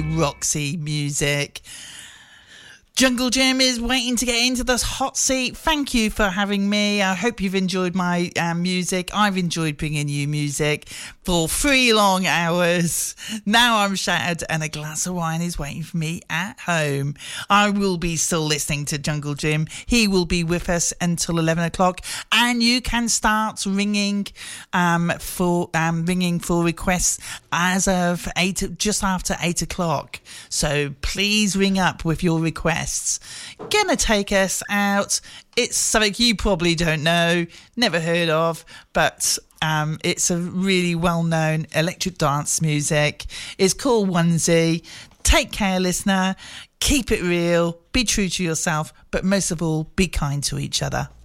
lovely Roxy music. Jungle Jim is waiting to get into this hot seat. Thank you for having me. I hope you've enjoyed my music. I've enjoyed bringing you music for 3 long hours. Now I'm shattered and a glass of wine is waiting for me at home. I will be still listening to Jungle Jim. He will be with us until 11 o'clock, and you can start ringing for requests as of just after 8 o'clock. So please ring up with your requests. Gonna take us out. It's something you probably don't know, never heard of, but it's a really well-known electric dance music. It's called Onesie. Take care, listener. Keep it real. Be true to yourself, but most of all, be kind to each other.